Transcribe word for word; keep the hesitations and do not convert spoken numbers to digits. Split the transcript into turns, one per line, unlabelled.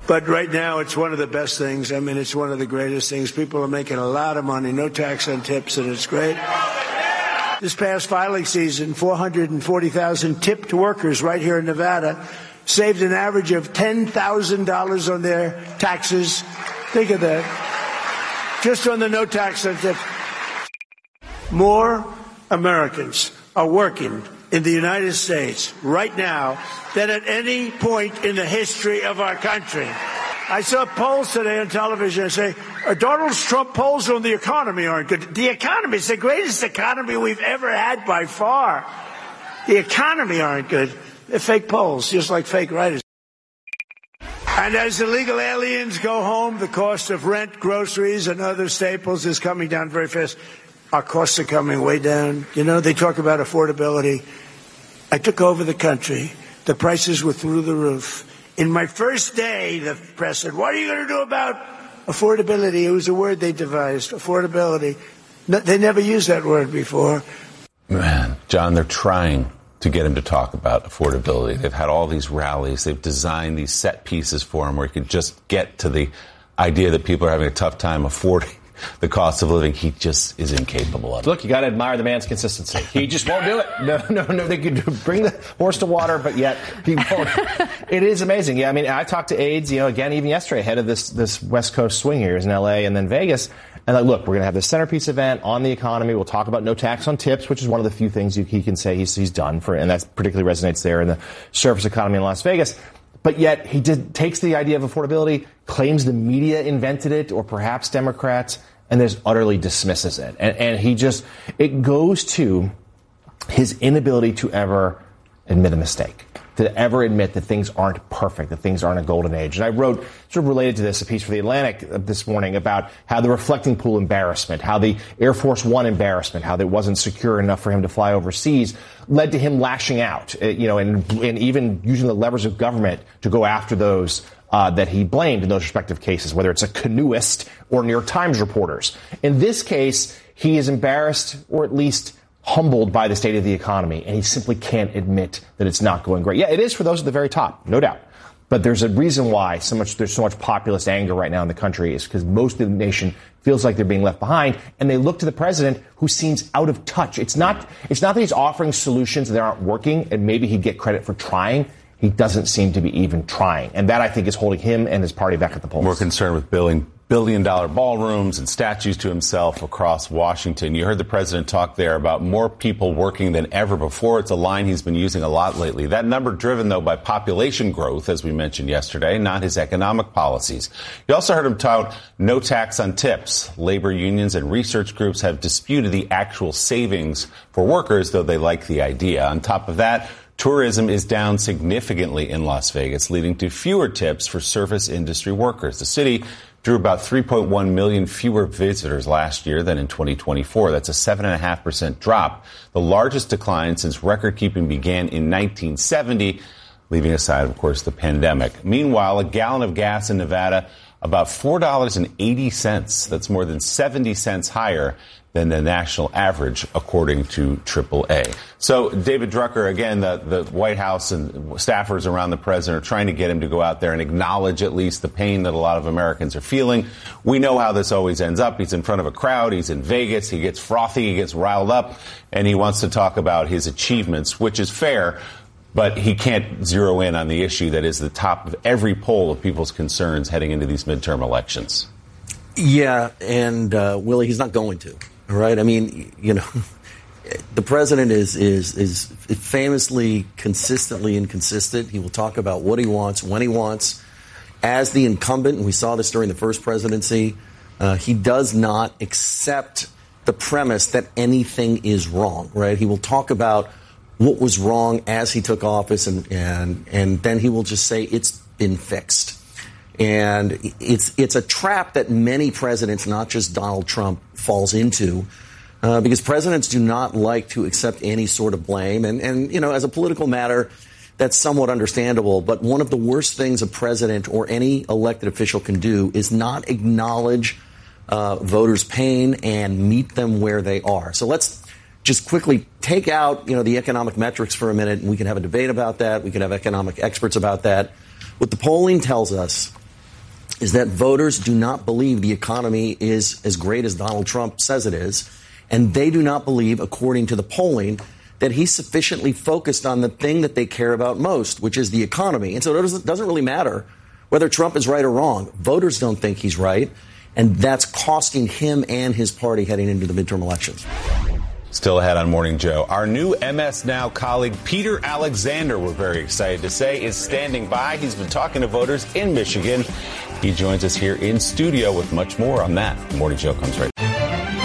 But right now, it's one of the best things. I mean, it's one of the greatest things. People are making a lot of money, no tax on tips, and it's great. This past filing season, four hundred forty thousand tipped workers right here in Nevada saved an average of ten thousand dollars on their taxes. Think of that. Just on the no tax on tips. More Americans are working in the United States right now than at any point in the history of our country. I saw polls today on television and say, Donald Trump polls on the economy aren't good. The economy is the greatest economy we've ever had by far. The economy aren't good. They're fake polls, just like fake writers. And as illegal aliens go home, the cost of rent, groceries, and other staples is coming down very fast. Our costs are coming way down. You know, they talk about affordability. I took over the country. The prices were through the roof. In my first day, the press said, what are you going to do about affordability? It was a word they devised, affordability. No, they never used that word before.
Man, John, they're trying to get him to talk about affordability. They've had all these rallies. They've designed these set pieces for him where he could just get to the idea that people are having a tough time affording the cost of living. He just is incapable of it.
Look, you got to admire the man's consistency. He just won't do it. No, no, no. They could bring the horse to water, but yet he won't. It is amazing. Yeah, I mean, I talked to aides, you know, again, even yesterday, ahead of this this West Coast swing here. He was in L A and then Vegas. And like, look, we're going to have this centerpiece event on the economy. We'll talk about no tax on tips, which is one of the few things you, he can say he's, he's done for, and that particularly resonates there in the service economy in Las Vegas. But yet he did, takes the idea of affordability, claims the media invented it, or perhaps Democrats, and just utterly dismisses it. And, and he just, it goes to his inability to ever admit a mistake, to ever admit that things aren't perfect, that things aren't a golden age. And I wrote, sort of related to this, a piece for The Atlantic this morning about how the reflecting pool embarrassment, how the Air Force One embarrassment, how it wasn't secure enough for him to fly overseas, led to him lashing out, you know, and, and even using the levers of government to go after those Uh, that he blamed in those respective cases, whether it's a canoeist or New York Times reporters. In this case, he is embarrassed or at least humbled by the state of the economy, and he simply can't admit that it's not going great. Yeah, it is for those at the very top, no doubt. But there's a reason why so much there's so much populist anger right now in the country is because most of the nation feels like they're being left behind, and they look to the president who seems out of touch. It's not it's not that he's offering solutions that aren't working, and maybe he'd get credit for trying. He doesn't seem to be even trying. And that, I think, is holding him and his party back at the polls.
More concerned with billion, billion-dollar ballrooms and statues to himself across Washington. You heard the president talk there about more people working than ever before. It's a line he's been using a lot lately. That number driven, though, by population growth, as we mentioned yesterday, not his economic policies. You also heard him tout no tax on tips. Labor unions and research groups have disputed the actual savings for workers, though they like the idea. On top of that, tourism is down significantly in Las Vegas, leading to fewer tips for service industry workers. The city drew about three point one million fewer visitors last year than in twenty twenty-four. That's a seven point five percent drop, the largest decline since record-keeping began in nineteen seventy, leaving aside, of course, the pandemic. Meanwhile, a gallon of gas in Nevada, about four dollars and eighty cents. That's more than seventy cents higher than the national average, according to triple A. So, David Drucker, again, the, the White House and staffers around the president are trying to get him to go out there and acknowledge at least the pain that a lot of Americans are feeling. We know how this always ends up. He's in front of a crowd. He's in Vegas. He gets frothy. He gets riled up. And he wants to talk about his achievements, which is fair. But he can't zero in on the issue that is the top of every poll of people's concerns heading into these midterm elections.
Yeah, and, uh, Willie, he's not going to. All right. I mean, you know, the president is, is, is famously consistently inconsistent. He will talk about what he wants, when he wants. As the incumbent, and we saw this during the first presidency, uh, he does not accept the premise that anything is wrong, right? He will talk about what was wrong as he took office, and, and, and then he will just say it's been fixed. And it's it's a trap that many presidents, not just Donald Trump, falls into, uh, because presidents do not like to accept any sort of blame. And, and, you know, as a political matter, that's somewhat understandable. But one of the worst things a president or any elected official can do is not acknowledge uh, voters' pain and meet them where they are. So let's just quickly take out, you know, the economic metrics for a minute, and we can have a debate about that. We can have economic experts about that. What the polling tells us is that voters do not believe the economy is as great as Donald Trump says it is, and they do not believe, according to the polling, that he's sufficiently focused on the thing that they care about most, which is the economy. And so it doesn't, doesn't really matter whether Trump is right or wrong. Voters don't think he's right, and that's costing him and his party heading into the midterm elections.
Still ahead on Morning Joe, our new M S Now colleague, Peter Alexander, we're very excited to say, is standing by. He's been talking to voters in Michigan. He joins us here in studio with much more on that. Morning Joe comes right